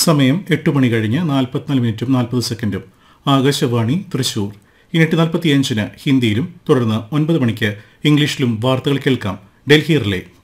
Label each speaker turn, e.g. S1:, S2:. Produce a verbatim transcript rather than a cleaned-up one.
S1: സമയം എട്ട് മണി കഴിഞ്ഞ് നാൽപ്പത്തിനാല് മിനിറ്റും നാൽപ്പത് സെക്കൻഡും. ആകാശവാണി തൃശൂർ. ഇനി എട്ട് നാൽപ്പത്തിയഞ്ചിന് ഹിന്ദിയിലും തുടർന്ന് ഒൻപത് മണിക്ക് ഇംഗ്ലീഷിലും വാർത്തകൾ കേൾക്കാം. ഡൽഹി റിലേ.